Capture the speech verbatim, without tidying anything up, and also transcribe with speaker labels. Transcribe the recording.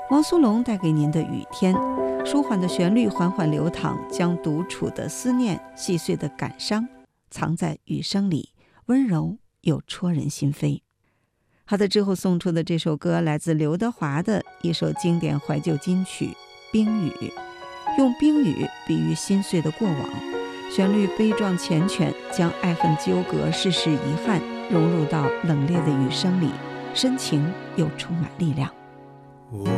Speaker 1: 汪苏泷带给您的雨天，舒缓的旋律缓缓流淌，将独处的思念、细碎的感伤藏在雨声里，温柔又戳人心扉。好的，之后送出的这首歌来自刘德华的一首经典怀旧金曲《冰雨》，用冰雨比喻心碎的过往，旋律悲壮缱绻，将爱恨纠葛、世事遗憾融入到冷冽的雨声里，深情又充满力量。